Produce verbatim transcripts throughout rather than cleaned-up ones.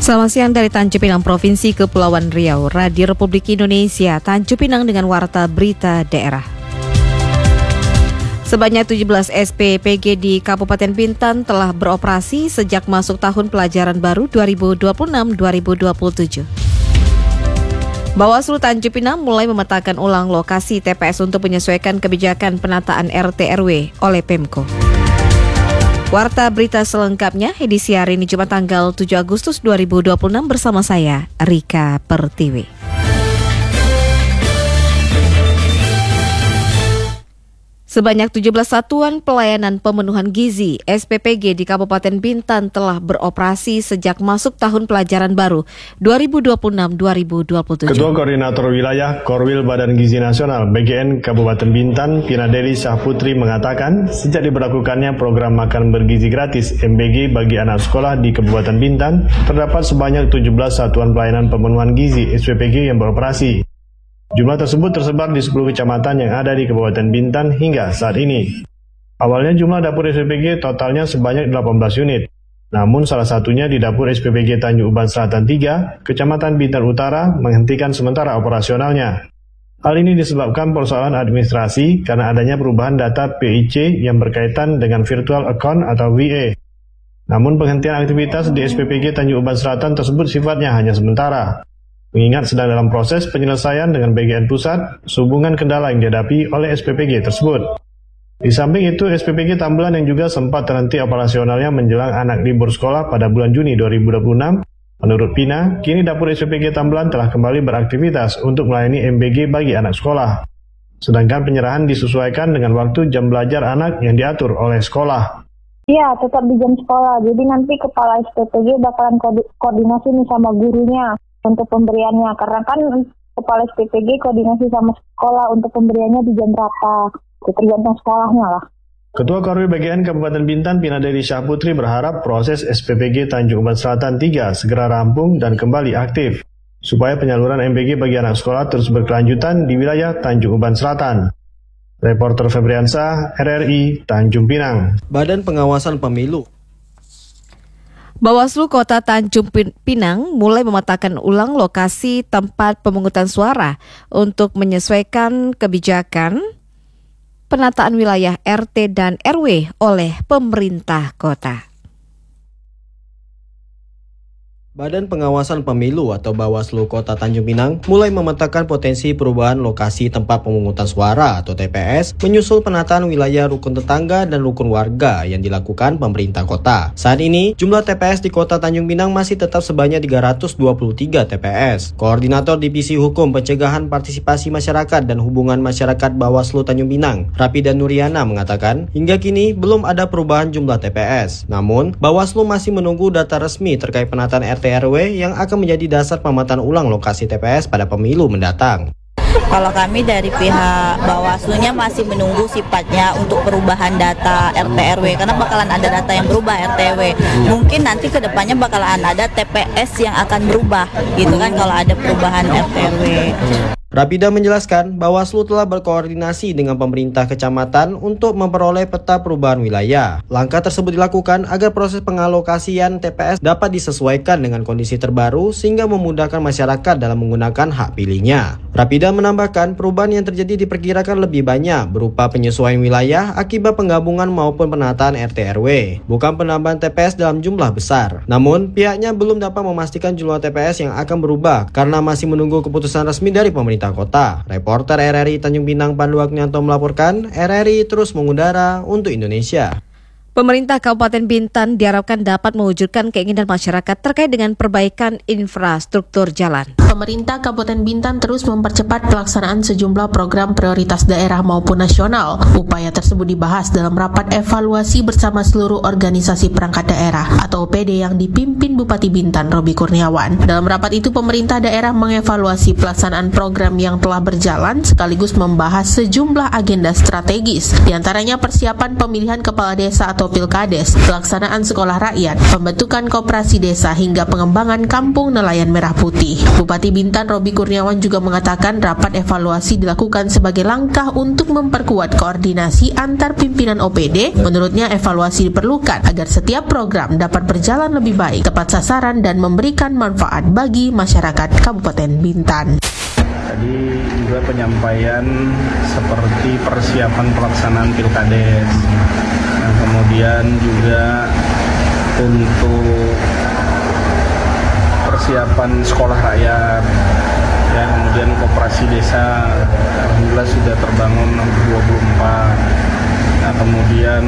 Selamat siang dari Tanjung Pinang, Provinsi Kepulauan Riau. Radio Republik Indonesia, Tanjung Pinang dengan Warta Berita Daerah. Sebanyak tujuh belas S P P G di Kabupaten Bintan telah beroperasi sejak masuk tahun pelajaran baru dua ribu dua puluh enam dua ribu dua puluh tujuh. Bawaslu Tanjung Pinang mulai memetakan ulang lokasi T P S untuk menyesuaikan kebijakan penataan R T R W oleh Pemko. Warta berita selengkapnya edisi hari ini Jumat tanggal tujuh Agustus dua ribu dua puluh enam bersama saya Rika Pertiwi. Sebanyak tujuh belas satuan pelayanan pemenuhan gizi S P P G di Kabupaten Bintan telah beroperasi sejak masuk tahun pelajaran baru dua ribu dua puluh enam dua ribu dua puluh tujuh. Ketua Koordinator Wilayah Korwil Badan Gizi Nasional B G N Kabupaten Bintan, Pinadeli Syahputri mengatakan, sejak diberlakukannya program makan bergizi gratis M B G bagi anak sekolah di Kabupaten Bintan, terdapat sebanyak tujuh belas satuan pelayanan pemenuhan gizi S P P G yang beroperasi. Jumlah tersebut tersebar di sepuluh kecamatan yang ada di Kabupaten Bintan hingga saat ini. Awalnya jumlah dapur S P P G totalnya sebanyak delapan belas unit. Namun salah satunya di dapur S P P G Tanjung Uban Selatan tiga, Kecamatan Bintan Utara menghentikan sementara operasionalnya. Hal ini disebabkan persoalan administrasi karena adanya perubahan data P I C yang berkaitan dengan virtual account atau V A. Namun penghentian aktivitas di S P P G Tanjung Uban Selatan tersebut sifatnya hanya sementara. Mengingat sedang dalam proses penyelesaian dengan B G N Pusat, sehubungan kendala yang dihadapi oleh S P P G tersebut. Di samping itu, S P P G Tambelan yang juga sempat terhenti operasionalnya menjelang anak libur sekolah pada bulan Juni dua ribu dua puluh enam, menurut Pina, kini dapur S P P G Tambelan telah kembali beraktivitas untuk melayani M B G bagi anak sekolah. Sedangkan penyerahan disesuaikan dengan waktu jam belajar anak yang diatur oleh sekolah. Iya, tetap di jam sekolah. Jadi nanti kepala S P P G bakalan koordinasi nih sama gurunya untuk pemberiannya, karena kan kepala S P P G koordinasi sama sekolah untuk pemberiannya di jam berapa, tergantung sekolahnya lah. Ketua Korwil B G N Kabupaten Bintan, Pinadeli Syahputri berharap proses S P P G Tanjung Uban Selatan tiga segera rampung dan kembali aktif, supaya penyaluran M B G bagi anak sekolah terus berkelanjutan di wilayah Tanjung Uban Selatan. Reporter Febriansyah, R R I, Tanjung Pinang. Badan Pengawasan Pemilu Bawaslu Kota Tanjung Pinang mulai memetakan ulang lokasi tempat pemungutan suara untuk menyesuaikan kebijakan penataan wilayah R T dan R W oleh pemerintah kota. Badan Pengawasan Pemilu atau Bawaslu Kota Tanjung Pinang mulai memetakan potensi perubahan lokasi tempat pemungutan suara atau T P S menyusul penataan wilayah rukun tetangga dan rukun warga yang dilakukan pemerintah kota. Saat ini, jumlah T P S di Kota Tanjung Pinang masih tetap sebanyak tiga ratus dua puluh tiga T P S. Koordinator Divisi Hukum Pencegahan Partisipasi Masyarakat dan Hubungan Masyarakat Bawaslu Tanjung Pinang, Rapida Nuriana mengatakan, hingga kini belum ada perubahan jumlah T P S. Namun, Bawaslu masih menunggu data resmi terkait penataan R T R W yang akan menjadi dasar pemetaan ulang lokasi T P S pada pemilu mendatang. Kalau kami dari pihak Bawaslu-nya masih menunggu sifatnya untuk perubahan data R T R W, karena bakalan ada data yang berubah R T R W. Mungkin nanti ke depannya bakalan ada T P S yang akan berubah, gitu kan, kalau ada perubahan R T R W. Rapida menjelaskan, Bawaslu telah berkoordinasi dengan pemerintah kecamatan untuk memperoleh peta perubahan wilayah. Langkah tersebut dilakukan agar proses pengalokasian T P S dapat disesuaikan dengan kondisi terbaru sehingga memudahkan masyarakat dalam menggunakan hak pilihnya. Rapida menambahkan, perubahan yang terjadi diperkirakan lebih banyak berupa penyesuaian wilayah akibat penggabungan maupun penataan R T R W, bukan penambahan T P S dalam jumlah besar. Namun, pihaknya belum dapat memastikan jumlah T P S yang akan berubah karena masih menunggu keputusan resmi dari pemerintah kota. Reporter R R I Tanjung Pinang Pandu Agnianto melaporkan, R R I terus mengudara untuk Indonesia. Pemerintah Kabupaten Bintan diharapkan dapat mewujudkan keinginan masyarakat terkait dengan perbaikan infrastruktur jalan. Pemerintah Kabupaten Bintan terus mempercepat pelaksanaan sejumlah program prioritas daerah maupun nasional. Upaya tersebut dibahas dalam rapat evaluasi bersama seluruh organisasi perangkat daerah atau O P D yang dipimpin Bupati Bintan Robi Kurniawan. Dalam rapat itu, pemerintah daerah mengevaluasi pelaksanaan program yang telah berjalan sekaligus membahas sejumlah agenda strategis, di antaranya persiapan pemilihan kepala desa atau atau Pilkades, pelaksanaan sekolah rakyat, pembentukan koperasi desa hingga pengembangan kampung nelayan merah putih. Bupati Bintan Robi Kurniawan juga mengatakan rapat evaluasi dilakukan sebagai langkah untuk memperkuat koordinasi antar pimpinan O P D. Menurutnya evaluasi diperlukan agar setiap program dapat berjalan lebih baik, tepat sasaran dan memberikan manfaat bagi masyarakat Kabupaten Bintan. Tadi juga penyampaian seperti persiapan pelaksanaan Pilkades, nah, kemudian juga untuk persiapan sekolah rakyat, ya, kemudian koperasi desa, alhamdulillah sudah terbangun dua puluh empat. Nah, kemudian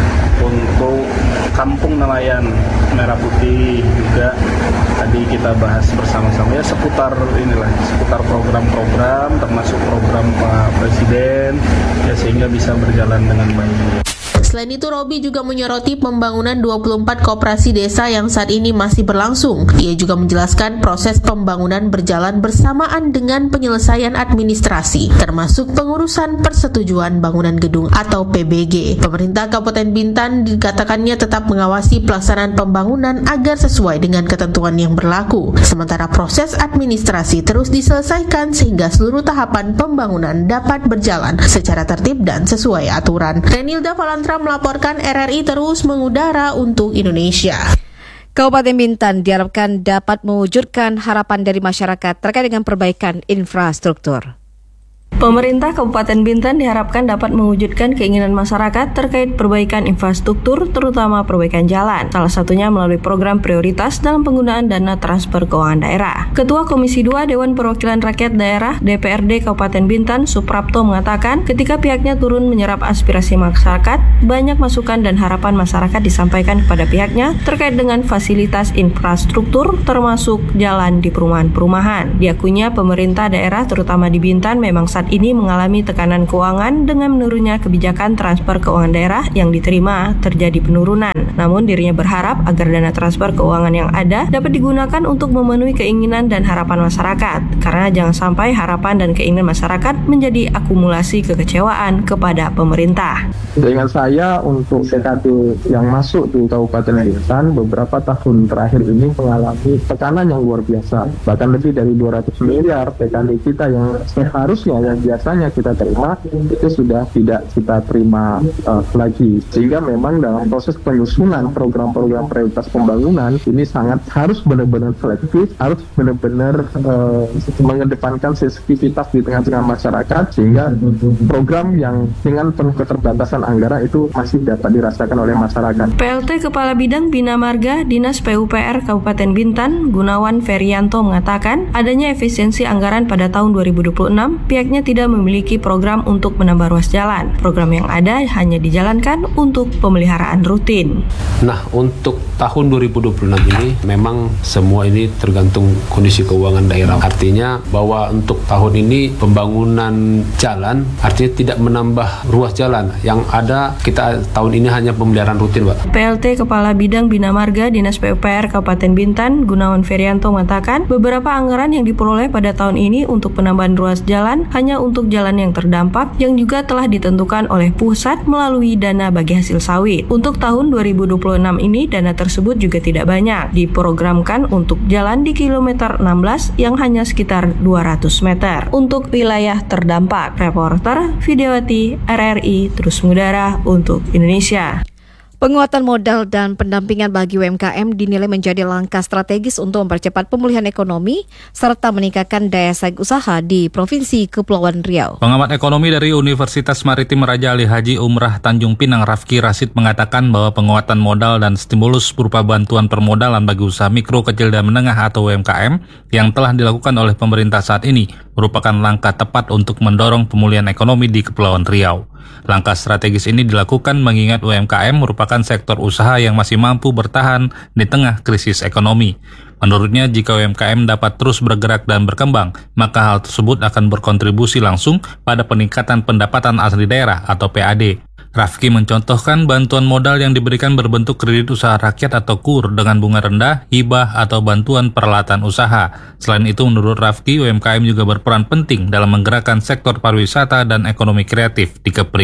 untuk kampung nelayan merah putih juga tadi kita bahas bersama-sama ya seputar inilah seputar program-program termasuk program Pak Presiden ya sehingga bisa berjalan dengan baik. Selain itu, Robi juga menyoroti pembangunan dua puluh empat koperasi desa yang saat ini masih berlangsung. Ia juga menjelaskan proses pembangunan berjalan bersamaan dengan penyelesaian administrasi, termasuk pengurusan persetujuan bangunan gedung atau P B G. Pemerintah Kabupaten Bintan dikatakannya tetap mengawasi pelaksanaan pembangunan agar sesuai dengan ketentuan yang berlaku. Sementara proses administrasi terus diselesaikan sehingga seluruh tahapan pembangunan dapat berjalan secara tertib dan sesuai aturan. Renilda Valantra melaporkan, R R I terus mengudara untuk Indonesia. Kabupaten Bintan diharapkan dapat mewujudkan harapan dari masyarakat terkait dengan perbaikan infrastruktur. Pemerintah Kabupaten Bintan diharapkan dapat mewujudkan keinginan masyarakat terkait perbaikan infrastruktur, terutama perbaikan jalan. Salah satunya melalui program prioritas dalam penggunaan dana transfer keuangan daerah. Ketua Komisi dua Dewan Perwakilan Rakyat Daerah D P R D Kabupaten Bintan, Suprapto, mengatakan ketika pihaknya turun menyerap aspirasi masyarakat, banyak masukan dan harapan masyarakat disampaikan kepada pihaknya terkait dengan fasilitas infrastruktur, termasuk jalan di perumahan-perumahan. Diakuinya pemerintah daerah, terutama di Bintan, memang saat ini mengalami tekanan keuangan dengan menurunnya kebijakan transfer keuangan daerah yang diterima terjadi penurunan. Namun dirinya berharap agar dana transfer keuangan yang ada dapat digunakan untuk memenuhi keinginan dan harapan masyarakat. Karena jangan sampai harapan dan keinginan masyarakat menjadi akumulasi kekecewaan kepada pemerintah. Dengan saya untuk T K D yang masuk di Kabupaten Bintan beberapa tahun terakhir ini mengalami tekanan yang luar biasa. Bahkan lebih dari dua ratus miliar T K D kita yang seharusnya yang biasanya kita terima itu sudah tidak kita terima uh, lagi, sehingga memang dalam proses penyusunan program-program prioritas pembangunan ini sangat harus benar-benar selektif, harus benar-benar uh, mengedepankan sensitivitas di tengah-tengah masyarakat sehingga program yang dengan penuh keterbatasan anggaran itu masih dapat dirasakan oleh masyarakat. P L T Kepala Bidang Bina Marga Dinas P U P R Kabupaten Bintan, Gunawan Ferianto, mengatakan adanya efisiensi anggaran pada tahun dua ribu dua puluh enam, pihaknya tidak memiliki program untuk menambah ruas jalan. Program yang ada hanya dijalankan untuk pemeliharaan rutin. Nah, untuk tahun dua ribu dua puluh enam ini memang semua ini tergantung kondisi keuangan daerah. Artinya bahwa untuk tahun ini pembangunan jalan artinya tidak menambah ruas jalan. Yang ada kita tahun ini hanya pemeliharaan rutin, Pak. P L T Kepala Bidang Bina Marga Dinas P U P R Kabupaten Bintan, Gunawan Ferianto, mengatakan beberapa anggaran yang diperoleh pada tahun ini untuk penambahan ruas jalan hanya untuk jalan yang terdampak yang juga telah ditentukan oleh pusat melalui dana bagi hasil sawit. Untuk tahun dua ribu dua puluh enam ini dana tersebut juga tidak banyak diprogramkan untuk jalan di kilometer enam belas yang hanya sekitar dua ratus meter. Untuk wilayah terdampak, reporter Vidyawati R R I terus mengudara untuk Indonesia. Penguatan modal dan pendampingan bagi U M K M dinilai menjadi langkah strategis untuk mempercepat pemulihan ekonomi serta meningkatkan daya saing usaha di Provinsi Kepulauan Riau. Pengamat ekonomi dari Universitas Maritim Raja Ali Haji Umrah Tanjung Pinang, Rafki Rasid, mengatakan bahwa penguatan modal dan stimulus berupa bantuan permodalan bagi usaha mikro, kecil, dan menengah atau U M K M yang telah dilakukan oleh pemerintah saat ini merupakan langkah tepat untuk mendorong pemulihan ekonomi di Kepulauan Riau. Langkah strategis ini dilakukan mengingat U M K M merupakan sektor usaha yang masih mampu bertahan di tengah krisis ekonomi. Menurutnya, jika U M K M dapat terus bergerak dan berkembang, maka hal tersebut akan berkontribusi langsung pada peningkatan pendapatan asli daerah atau P A D. Rafki mencontohkan bantuan modal yang diberikan berbentuk kredit usaha rakyat atau K U R dengan bunga rendah, hibah, atau bantuan peralatan usaha. Selain itu, menurut Rafki, U M K M juga berperan penting dalam menggerakkan sektor pariwisata dan ekonomi kreatif di Kepri.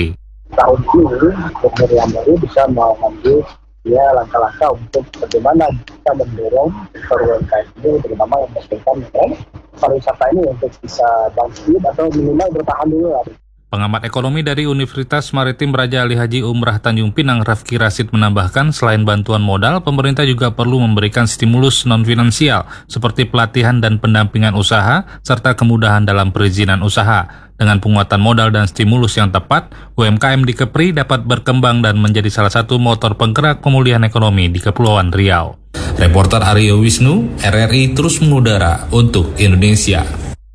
tahun ini Gubernur yang baru bisa mengambil ya langkah-langkah untuk bagaimana kita mendorong sektor U M K M ini, terutama yang berkaitan dengan pariwisata ini untuk bisa bangkit atau minimal bertahan dulu lah. Pengamat ekonomi dari Universitas Maritim Raja Ali Haji Umrah Tanjung Pinang, Rafki Rasid, menambahkan selain bantuan modal, pemerintah juga perlu memberikan stimulus non-finansial seperti pelatihan dan pendampingan usaha, serta kemudahan dalam perizinan usaha. Dengan penguatan modal dan stimulus yang tepat, U M K M di Kepri dapat berkembang dan menjadi salah satu motor penggerak pemulihan ekonomi di Kepulauan Riau. Reporter Aryo Wisnu, R R I terus mengudara untuk Indonesia.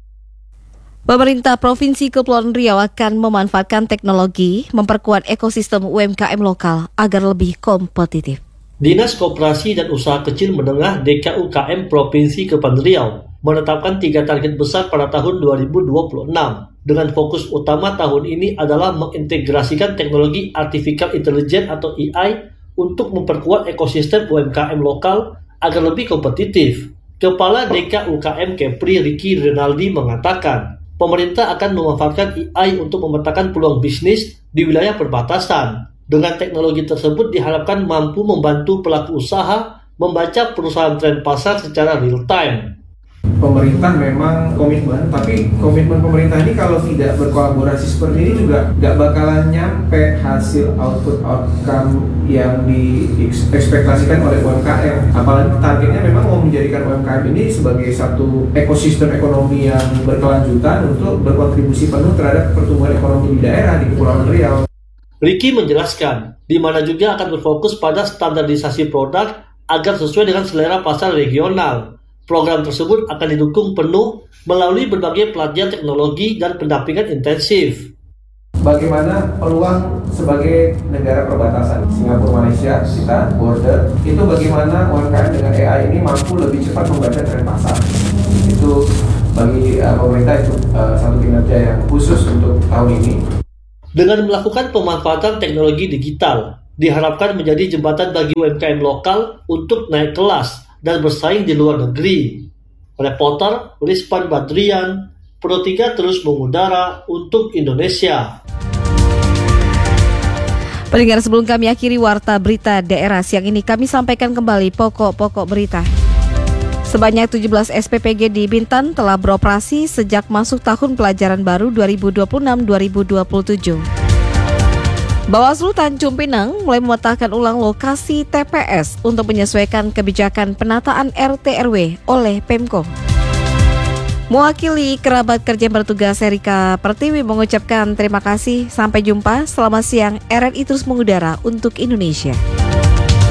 Pemerintah Provinsi Kepulauan Riau akan memanfaatkan teknologi memperkuat ekosistem U M K M lokal agar lebih kompetitif. Dinas Koperasi dan Usaha Kecil Menengah D K U K M Provinsi Kepulauan Riau menetapkan tiga target besar pada tahun dua ribu dua puluh enam. Dengan fokus utama tahun ini adalah mengintegrasikan teknologi Artificial Intelligence atau A I untuk memperkuat ekosistem U M K M lokal agar lebih kompetitif. Kepala D K U K M Kepri Ricky Rinaldi mengatakan, pemerintah akan memanfaatkan A I untuk memetakan peluang bisnis di wilayah perbatasan. Dengan teknologi tersebut diharapkan mampu membantu pelaku usaha membaca perusahaan tren pasar secara real time. Pemerintah memang komitmen, tapi komitmen pemerintah ini kalau tidak berkolaborasi seperti ini juga nggak bakalan nyampe hasil output outcome yang diekspektasikan oleh U M K M. Apalagi targetnya memang mau menjadikan U M K M ini sebagai satu ekosistem ekonomi yang berkelanjutan untuk berkontribusi penuh terhadap pertumbuhan ekonomi di daerah di Kepulauan Riau. Ricky menjelaskan, di mana juga akan berfokus pada standarisasi produk agar sesuai dengan selera pasar regional. Program tersebut akan didukung penuh melalui berbagai pelatihan teknologi dan pendampingan intensif. Bagaimana peluang sebagai negara perbatasan Singapura Malaysia, kita border, itu bagaimana U M K M dengan A I ini mampu lebih cepat membaca tren pasar. Itu bagi uh, pemerintah itu uh, satu kinerja yang khusus untuk tahun ini. Dengan melakukan pemanfaatan teknologi digital, diharapkan menjadi jembatan bagi U M K M lokal untuk naik kelas dan bersaing di luar negeri. Reporter Rizpan Badrian, Pro tiga terus mengudara untuk Indonesia. Pendengar, sebelum kami akhiri Warta Berita Daerah siang ini, kami sampaikan kembali pokok-pokok berita. Sebanyak tujuh belas S P P G di Bintan telah beroperasi sejak masuk tahun pelajaran baru dua ribu dua puluh enam dua ribu dua puluh tujuh. Bawaslu Tanjung Pinang mulai memetakan ulang lokasi T P S untuk menyesuaikan kebijakan penataan R T R W oleh Pemko. Mewakili kerabat kerja yang bertugas, Erika Pertiwi mengucapkan terima kasih. Sampai jumpa, selamat siang. R R I terus mengudara untuk Indonesia.